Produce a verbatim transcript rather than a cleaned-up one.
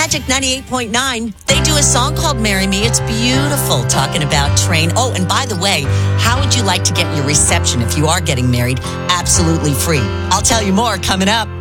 Magic ninety-eight point nine. They do a song called Marry Me. It's beautiful, talking about train. Oh, and by the way, how would you like to get your reception if you are getting married absolutely free? I'll tell you more coming up.